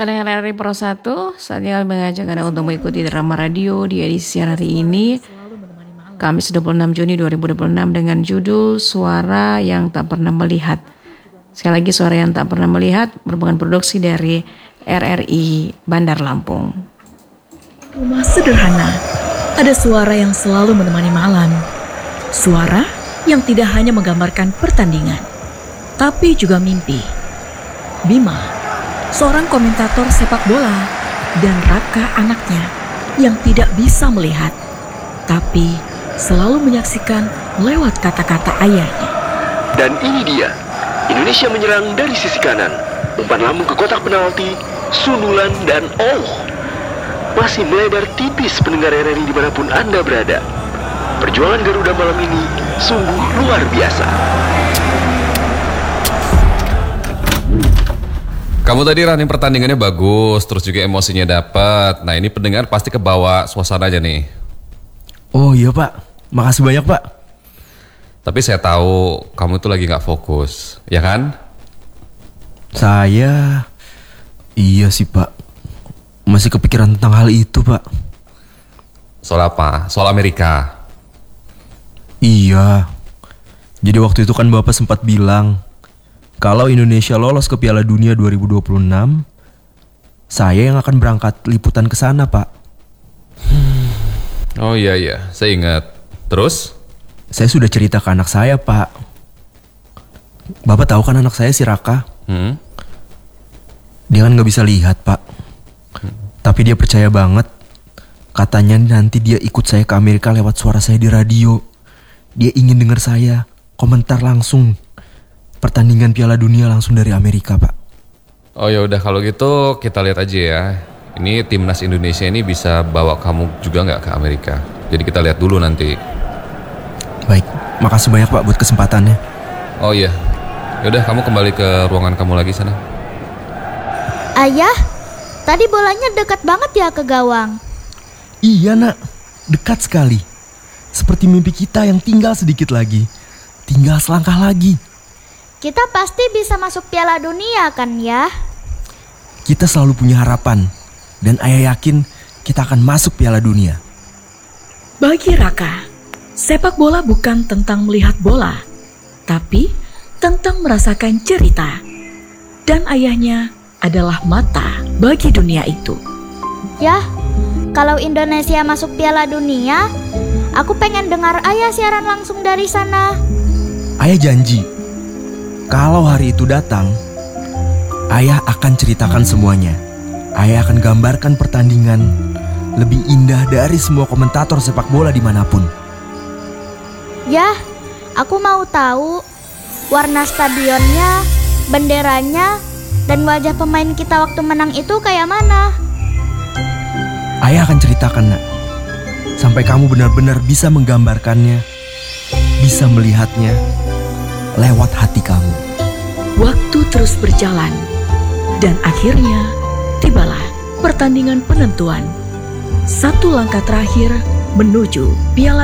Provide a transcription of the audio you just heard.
bukan LRI Pro 1. Saatnya mengajak Anda untuk mengikuti drama radio di edisi hari ini, Kamis 26 Juni 2026 dengan judul Suara Yang Tak Pernah Melihat. Sekali lagi, Suara Yang Tak Pernah Melihat merupakan produksi dari RRI Bandar Lampung. Rumah sederhana, ada suara yang selalu menemani malam. Suara yang tidak hanya menggambarkan pertandingan, tapi juga mimpi. Bima, seorang komentator sepak bola, dan Raka anaknya yang tidak bisa melihat, tapi selalu menyaksikan lewat kata-kata ayahnya. Dan ini dia, Indonesia menyerang dari sisi kanan, umpan lambung ke kotak penalti, sundulan dan masih melebar tipis pendengar RRI dimanapun Anda berada. Perjuangan Garuda malam ini sungguh luar biasa. Kamu tadi running pertandingannya bagus, terus juga emosinya dapat. Nah ini pendengar pasti kebawa suasananya nih. Oh iya Pak, makasih banyak Pak. Tapi saya tahu kamu tuh lagi gak fokus, ya kan? Iya sih Pak, masih kepikiran tentang hal itu Pak. Soal apa? Soal Amerika? Iya, jadi waktu itu kan Bapak sempat bilang kalau Indonesia lolos ke Piala Dunia 2026, saya yang akan berangkat liputan ke sana, Pak. Oh iya, saya ingat. Terus? Saya sudah cerita ke anak saya, Pak. Bapak tahu kan anak saya si Raka? Dia kan gak bisa lihat, Pak. Tapi dia percaya banget. Katanya nanti dia ikut saya ke Amerika lewat suara saya di radio. Dia ingin dengar saya komentar langsung pertandingan Piala Dunia langsung dari Amerika, Pak. Oh ya udah kalau gitu kita lihat aja ya. Ini timnas Indonesia ini bisa bawa kamu juga nggak ke Amerika? Jadi kita lihat dulu nanti. Baik, makasih banyak Pak buat kesempatannya. Oh iya, yaudah kamu kembali ke ruangan kamu lagi sana. Ayah, tadi bolanya dekat banget ya ke gawang. Iya nak, dekat sekali. Seperti mimpi kita yang tinggal sedikit lagi. Tinggal selangkah lagi. Kita pasti bisa masuk Piala Dunia kan ya? Kita selalu punya harapan. Dan ayah yakin kita akan masuk Piala Dunia. Bagi Raka, sepak bola bukan tentang melihat bola, tapi tentang merasakan cerita. Dan ayahnya adalah mata bagi dunia itu. Yah, kalau Indonesia masuk Piala Dunia, aku pengen dengar ayah siaran langsung dari sana. Ayah janji, kalau hari itu datang, ayah akan ceritakan semuanya. Ayah akan gambarkan pertandingan lebih indah dari semua komentator sepak bola dimanapun. Yah, aku mau tahu warna stadionnya, benderanya, dan wajah pemain kita waktu menang itu kayak mana. Ayah akan ceritakan nak, sampai kamu benar-benar bisa menggambarkannya, bisa melihatnya lewat hati kamu. Waktu terus berjalan, dan akhirnya tibalah pertandingan penentuan. Satu langkah terakhir menuju Piala